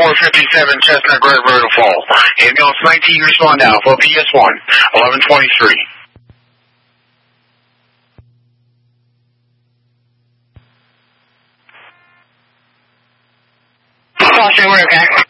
457 Chestnut Grove Road to Fall. Ambulance 19, respond now. For PS1, 1123. We're okay.